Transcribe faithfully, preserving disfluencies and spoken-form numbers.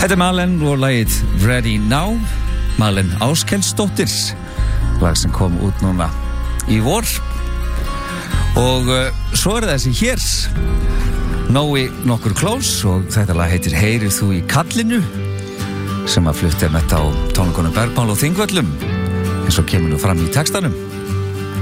Þetta er Malen og lagið Ready Now. Malen Áskelsdóttir, lag sem kom út núna í vor. Og uh, svo er þessi hér Nói nokkur klós og þetta lag heitir Heyrir þú í kallinu, sem að flutti með þetta á tónleikunum Bergmál og Þingvöllum, eins og kemur nú fram í textanum.